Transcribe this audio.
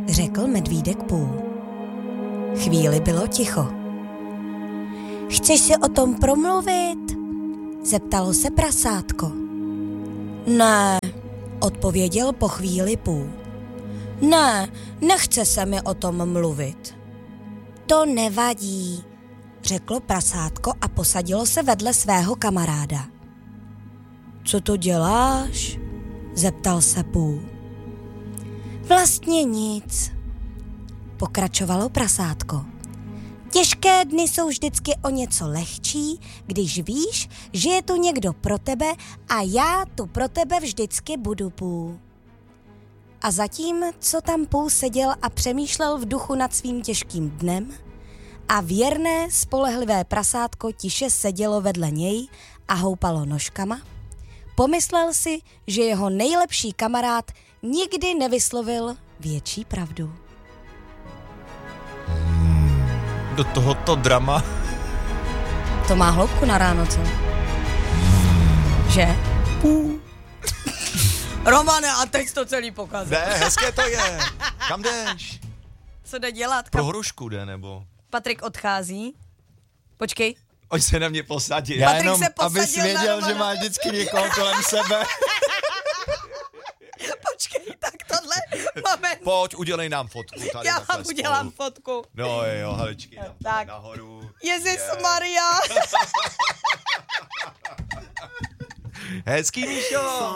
řekl medvídek Pů. Chvíli bylo ticho. Chceš si o tom promluvit? Zeptalo se prasátko. Ne, odpověděl po chvíli Pů. Ne, nechce se mi o tom mluvit. To nevadí, řeklo prasátko a posadilo se vedle svého kamaráda. Co to děláš? Zeptal se Pů. Vlastně nic, pokračovalo prasátko. Těžké dny jsou vždycky o něco lehčí, když víš, že je tu někdo pro tebe a já tu pro tebe vždycky budu, Pů. A zatím, co tam Pů seděl a přemýšlel v duchu nad svým těžkým dnem, a věrné, spolehlivé prasátko tiše sedělo vedle něj a houpalo nožkama, pomyslel si, že jeho nejlepší kamarád nikdy nevyslovil větší pravdu. Do tohoto drama. To má hloubku na ráno, co? Že? Pů. Romane, a teď to celý pokazil. Ne, hezké to je. Kam jdeš? Co jde dělat? Pro hrušku jde, nebo? Patrik odchází. Počkej. Oj se na mě posadil. Já Patrik jenom, se posadil abys věděl, na že má vždycky někoho kolem sebe. Počkej, tak tohle moment. Pojď, udělej nám fotku tady. Já takhle vám udělám spolu. fotku. No jo, halečky, Tak. nahoru. Ježismaria. Hezký, Míšo.